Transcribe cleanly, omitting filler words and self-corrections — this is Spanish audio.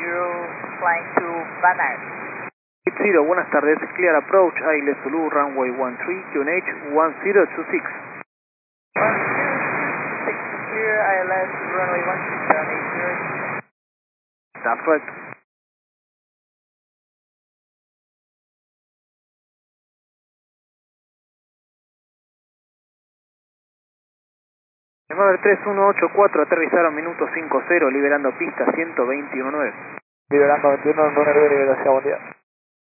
flying to Van Nuys. 80, buenas tardes, clear approach, AILE Zulu, runway 13, QNH 1026. 126, clear ILS, runway 12780. That's correct. Number 3184, aterrizaron minuto 50, liberando pista 121.9. Liberando 21.9, liberación, buen día.